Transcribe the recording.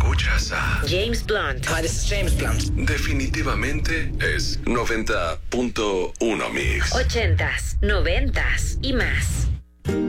escuchas a James Blunt. Hi, this is James Blunt. definitivamente es 90.1 Mix. 80s, 90s y más.